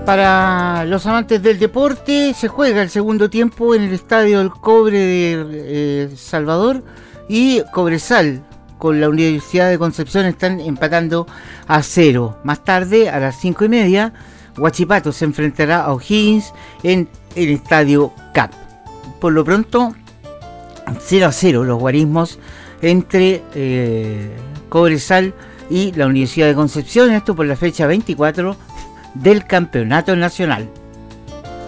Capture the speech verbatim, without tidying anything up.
Para los amantes del deporte, se juega el segundo tiempo en el Estadio del Cobre de eh, Salvador, y Cobresal con la Universidad de Concepción están empatando a cero. Más tarde, a las cinco y media, Huachipato se enfrentará a O'Higgins en el Estadio Cap. Por lo pronto, cero a cero los guarismos entre eh, Cobresal y la Universidad de Concepción, esto por la fecha veinticuatro del Campeonato Nacional.